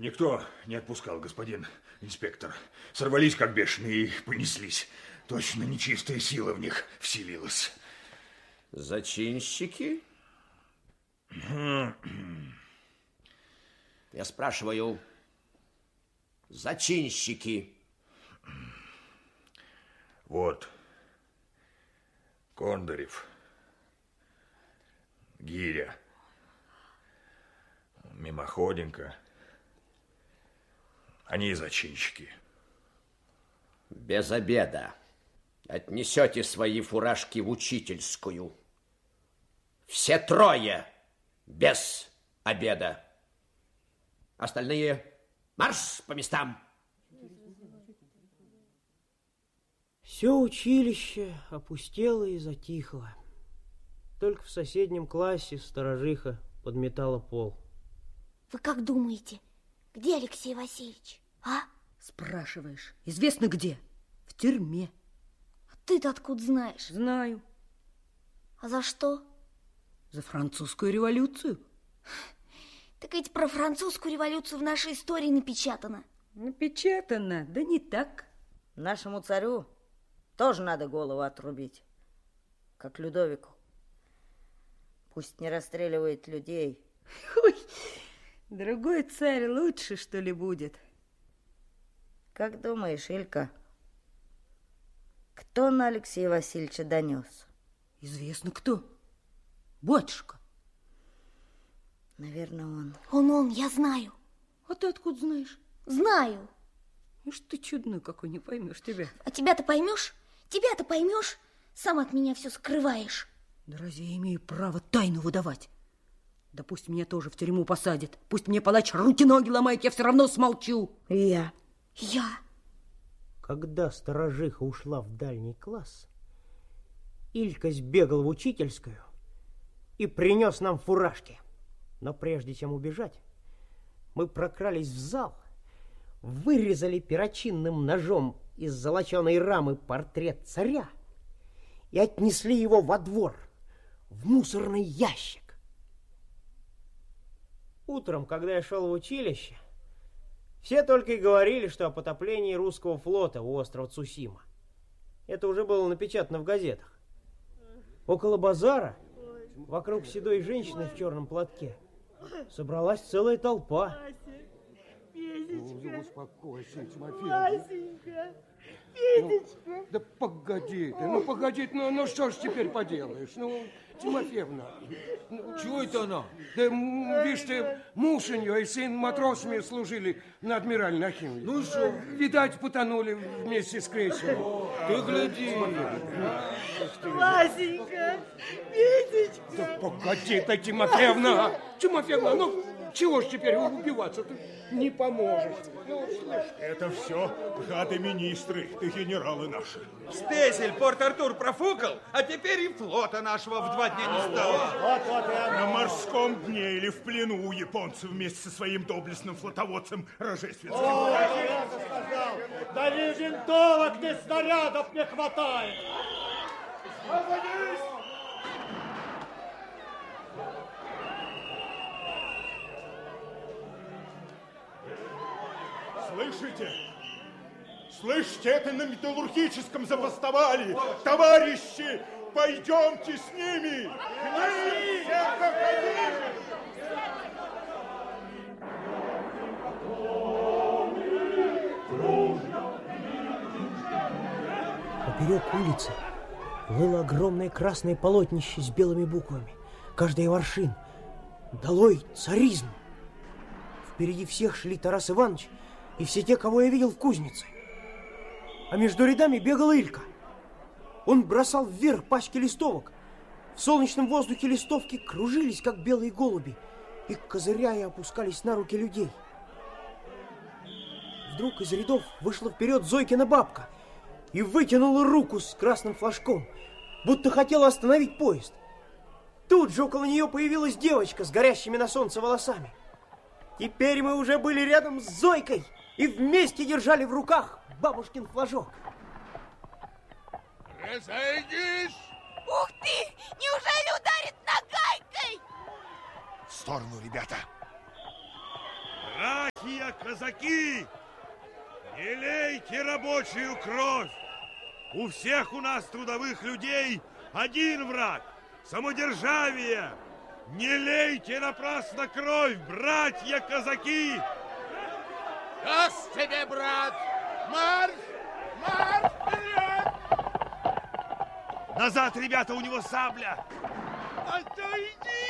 Никто не отпускал, господин инспектор. Сорвались, как бешеные, и понеслись. Точно нечистая сила в них вселилась. Зачинщики? Я спрашиваю, зачинщики? Вот. Кондарев. Гиря. Мимоходенько. Они и зачинщики. Без обеда. Отнесете свои фуражки в учительскую. Все трое без обеда. Остальные марш по местам. Все училище опустело и затихло. Только в соседнем классе сторожиха подметала пол. Вы как думаете, где Алексей Васильевич, а? Спрашиваешь, известно где? В тюрьме. А ты-то откуда знаешь? Знаю. А за что? За французскую революцию. Так ведь про французскую революцию в нашей истории напечатано. Напечатано, да не так. Нашему царю тоже надо голову отрубить, как Людовику. Пусть не расстреливает людей. Ой, другой царь лучше, что ли, будет? Как думаешь, Илька, кто на Алексея Васильевича донес? Известно кто. Батюшка. Наверное, он. Он, я знаю. А ты откуда знаешь? Знаю. Ишь ты чудной какой, не поймешь тебя. А тебя-то поймешь? Тебя-то поймешь? Сам от меня все скрываешь. Да разве я имею право тайну выдавать? Да пусть меня тоже в тюрьму посадят. Пусть мне палач руки-ноги ломает, я все равно смолчу. И я. Когда сторожиха ушла в дальний класс, Илька сбегал в учительскую и принес нам фуражки. Но прежде чем убежать, мы прокрались в зал, вырезали перочинным ножом из золоченой рамы портрет царя и отнесли его во двор, в мусорный ящик. Утром, когда я шел в училище, все только и говорили, что о потоплении русского флота у острова Цусима. Это уже было напечатано в газетах. Около базара, вокруг седой женщины в черном платке, собралась целая толпа. Петечка. Успокойся, Тимофей. Васенька, Петечка. Да погоди ты, ну что ж теперь поделаешь? Ну, Тимофеевна. Чего это она? Да, видишь ты, муж у нее и сын матросами служили на адмирале Нахимове. Ну и что? Видать, потонули вместе с крейсером. Ты гляди. Васенька, Петечка. Да погоди ты, Тимофеевна. Тимофеевна, ну чего ж теперь убиваться? Ты не поможешь. Ну, это все гады-министры и генералы наши. Стесель Порт-Артур профукал, а теперь и флота нашего в 2 дня не стало. Вот, на морском дне или в плену у японцев вместе со своим доблестным флотоводцем Рожественским. Я сказал, да ни винтовок, ни снарядов не хватает. Слышите? Слышите, это на металлургическом забастовали. Товарищи, пойдемте с ними. Поперек улицы плыло огромное красное полотнище с белыми буквами. Каждый аршин. Долой царизм! Впереди всех шли Тарас Иванович и все те, кого я видел в кузнице. А между рядами бегал Илька. Он бросал вверх пачки листовок. В солнечном воздухе листовки кружились, как белые голуби, и, козыряя, опускались на руки людей. Вдруг из рядов вышла вперед Зойкина бабка и вытянула руку с красным флажком, будто хотела остановить поезд. Тут же около нее появилась девочка с горящими на солнце волосами. Теперь мы уже были рядом с Зойкой и вместе держали в руках бабушкин флажок. Разойдись! Ух ты! Неужели ударит нагайкой? В сторону, ребята! Братья казаки, не лейте рабочую кровь. У всех у нас трудовых людей один враг – самодержавие. Не лейте напрасно кровь, братья казаки. Раз тебе, брат! Марш! Марш вперед! Назад, ребята, у него сабля. Отойди!